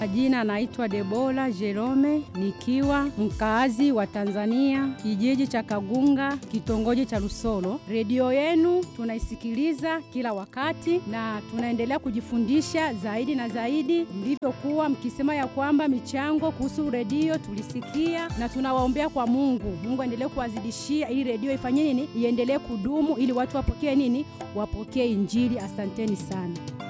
Kwa jina naitwa Debola Jerome, nikiwa mkaazi wa Tanzania, kijiji cha Kagunga, kitongoji cha Lusolo. Redio yenu tunaisikiliza kila wakati na tunaendelea kujifundisha zaidi na zaidi. Mlivyokuwa mkisema ya kwamba michango kuhusu redio tulisikia, na tunawaombea kwa Mungu. Mungu aendelee kuwazidishia ili redio ifanye nini? Iendelee kudumu ili watu wapokee nini? Wapokee Injili. Asanteni sana.